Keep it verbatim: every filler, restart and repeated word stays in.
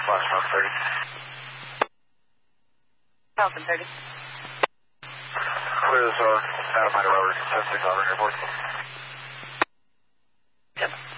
Fox Falcon thirty. Falcon thirty. Clear this over. Pathfinder over. seven six over airport. Yep.